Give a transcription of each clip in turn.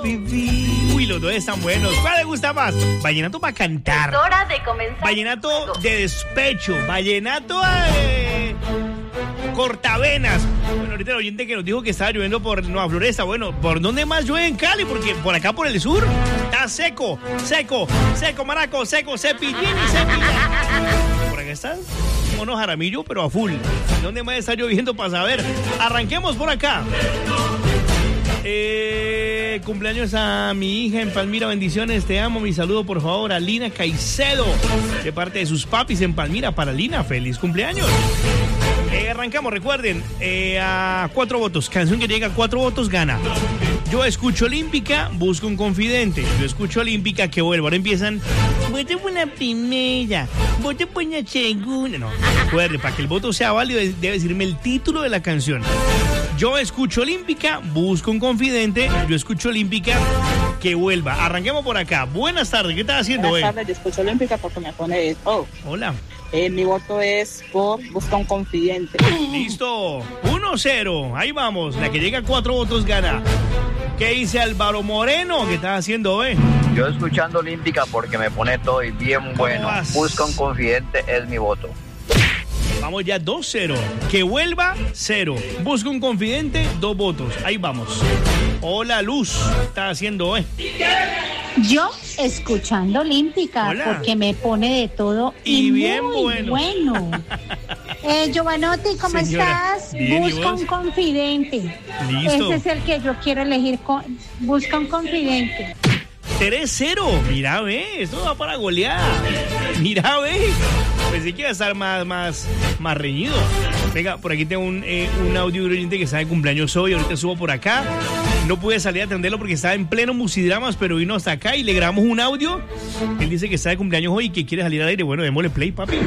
pipí. Uy, los dos están buenos. ¿Cuál le gusta más? Vallenato para cantar. Es hora de comenzar. Vallenato de despecho. Vallenato cortavenas. Bueno, ahorita el oyente que nos dijo que estaba lloviendo por Nueva Floresta. Bueno, ¿por dónde más llueve en Cali? Porque por acá, por el sur, está seco, maraco, seco, cepillín y cepilla. Por acá está mono jaramillo, pero a full. ¿Dónde más está lloviendo para saber? Arranquemos por acá. Cumpleaños a mi hija en Palmira, bendiciones, te amo, mi saludo por favor a Lina Caicedo, de parte de sus papis en Palmira. Para Lina, feliz cumpleaños. Arrancamos, recuerden, a 4 votos, canción que llega a 4 votos gana. Yo escucho Olímpica, busco un confidente. Yo escucho Olímpica, que vuelvo. Ahora empiezan, vote por la primera, vote por la segunda. No, recuerde, para que el voto sea válido debe decirme el título de la canción. Yo escucho Olímpica, busco un confidente. Yo escucho Olímpica, que vuelva. Arranquemos por acá. Buenas tardes, ¿qué estás haciendo? Buenas tardes, yo escucho Olímpica porque me pone... Hola. Mi voto es por busca un confidente. Listo, 1-0, ahí vamos. La que llega a 4 votos gana. ¿Qué dice Álvaro Moreno? ¿Qué estás haciendo, Yo escuchando Olímpica porque me pone todo y bien bueno. Busca un confidente, es mi voto. Vamos ya 2-0. Que vuelva 0. Busca un confidente, 2 votos. Ahí vamos. Hola, Luz. ¿Qué estás haciendo, Yo escuchando Olímpica. Hola. Porque me pone de todo y bien muy bueno. Giovanotti, ¿cómo Señora, estás? bien, Busca un confidente. Listo. Ese es el que yo quiero elegir. Busca un confidente. 3-0. Mira, esto va para goleada. Mira, pensé que iba a estar más reñido. Venga, por aquí tengo un audio de un oyente que está de cumpleaños hoy. Ahorita subo por acá. No pude salir a atenderlo porque estaba en pleno Musidramas, pero vino hasta acá y le grabamos un audio. Él dice que está de cumpleaños hoy y que quiere salir al aire. Bueno, démosle play, papi.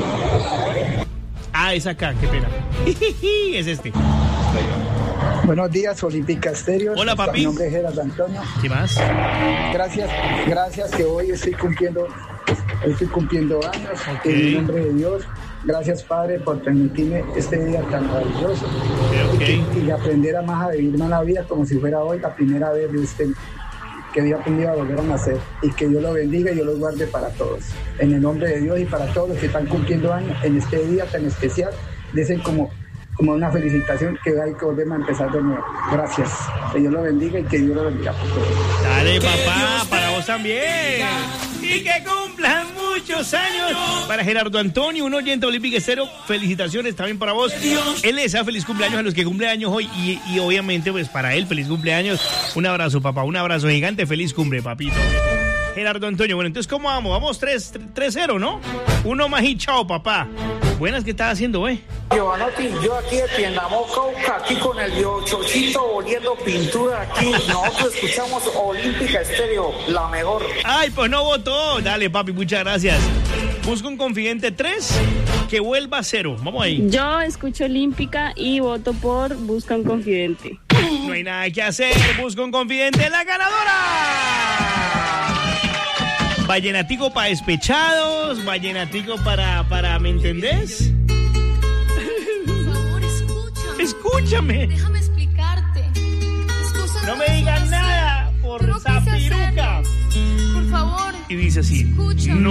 Es acá, qué pena. Es este. Buenos días, Olímpica Estéreo. Hola, papi. Mi nombre es Gerardo Antonio. ¿Qué más? Gracias que hoy estoy cumpliendo años. Okay. En el nombre de Dios. Gracias, Padre, por permitirme este día tan maravilloso. Okay. Y aprender a más a vivir más la vida como si fuera hoy la primera vez que había aprendido a volver a nacer. Y que Dios lo bendiga y Dios lo guarde para todos. En el nombre de Dios y para todos los que están cumpliendo años en este día tan especial, dicen como una felicitación que hay que volver a empezar de nuevo. Gracias. Que Dios lo bendiga y que Dios lo bendiga por todos. Dale, papá, para vos también. Y que cumplan muchos años. Para Gerardo Antonio, un oyente Olímpica Estéreo, felicitaciones también para vos. Él le desea feliz cumpleaños a los que cumplen años hoy y obviamente pues para él feliz cumpleaños. Un abrazo, papá, un abrazo gigante, feliz cumple, papito. Gerardo Antonio, bueno, entonces ¿cómo vamos? Vamos 3-0, ¿no? Uno más y chao, papá. Buenas, ¿qué estás haciendo, Giovanotti, yo aquí de Piendamocauca, aquí con el Chochito oliendo pintura aquí. Nosotros escuchamos Olímpica Estéreo, la mejor. Ay, pues no votó. Dale, papi, muchas gracias. Busco un confidente 3, que vuelva 0. Vamos ahí. Yo escucho Olímpica y voto por Busca un confidente. No hay nada que hacer. Busco un confidente, la ganadora. Vallenatico para despechados, vallenatico para ¿me entendés? Por favor, Escúchame. Déjame explicarte. No me digan nada por Zapiruca. Por favor. Y dice así. Escúchame. No